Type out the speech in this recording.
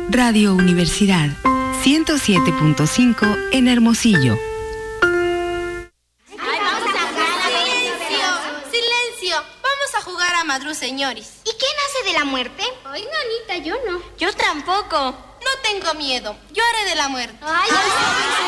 Radio Universidad 107.5 en Hermosillo. Madru, señores. ¿Y qué nace de la muerte? Ay, nanita, yo no. Yo tampoco. No tengo miedo. Yo haré de la muerte. Ay,